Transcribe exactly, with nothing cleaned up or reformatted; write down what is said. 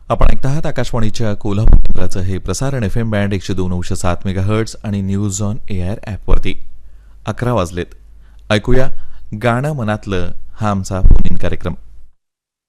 आपण ऐकत आहात आकाशवाणीच्या कोल्हापूर केंद्राचं हे प्रसारण एफ एम बँड एकशे दोन अंश सात मेगा हर्ट्स आणि न्यूज ऑन एअर ॲपवरती. अकरा वाजलेत. ऐकूया गाणं मनातलं हा आमचा फोन इन कार्यक्रम.